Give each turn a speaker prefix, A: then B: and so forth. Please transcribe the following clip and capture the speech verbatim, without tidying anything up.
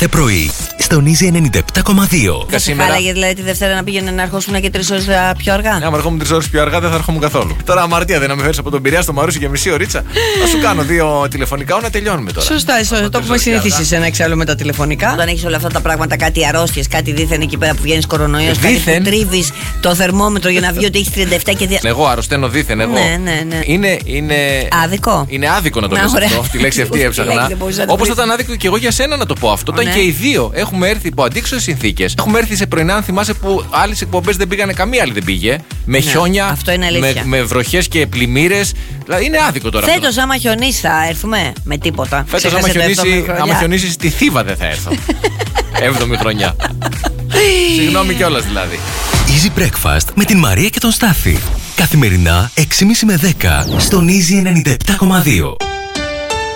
A: κάθε πρωί στον Easy ενενήντα επτά κόμμα δύο.
B: Δεν σε χάλαγε δηλαδή τη Δευτέρα να πήγαινε να ερχόσουν και τρεις ώρες πιο αργά?
C: Ναι, άμα ερχόμουν τρεις ώρες πιο αργά δεν θα ερχόμουν καθόλου. Τώρα αμαρτία δεν να με φέρεις από τον Πειραιά στο Μαρούσι και μισή ωρίτσα. Θα σου κάνω δύο τηλεφωνικά να τελειώνουμε τώρα.
B: Σωστά, σωστά. Το έχουμε συνηθίσει εσένα εξάλλου με τα τηλεφωνικά. Όταν έχεις όλα αυτά τα πράγματα, κάτι αρρώστιες, κάτι δίθεν εκεί πέρα που βγαίνεις κορονοϊός, κάτι που τρίβεις το θερμόμετρο για να βγει ότι έχεις τριάντα επτά και.
C: Εγώ αρρωσταίνω δίθεν, εγώ.
B: Ναι, ναι, ναι.
C: Είναι, είναι...
B: άδικο.
C: Είναι άδικο να το λες αυτό. Τη λέξη αυτή έψαχνα. Όπως θα ήταν άδικο και εγώ για σένα να το πω αυτό. Όταν και οι δύο έχουμε έρθει υπό αντίξωες συνθήκες. Έχουμε έρθει σε πρωινά, αν θυμάσαι, που άλλες εκπομπές δεν πήγανε, καμία άλλη δεν πήγε. Με χιόνια, με, με βροχές και πλημμύρες. Δηλαδή είναι άδικο τώρα.
B: Φέτος, άμα χιονίσει, θα έρθουμε με τίποτα.
C: Φέτος, άμα χιονίσει, άμα χιονίσει στη Θήβα δεν θα έρθω. Έβδομη χρονιά. Συγγνώμη κιόλας δηλαδή.
A: Easy Breakfast με την Μαρία και τον Στάφη. Καθημερινά έξι και μισή με δέκα στον Easy ενενήντα επτά κόμμα δύο.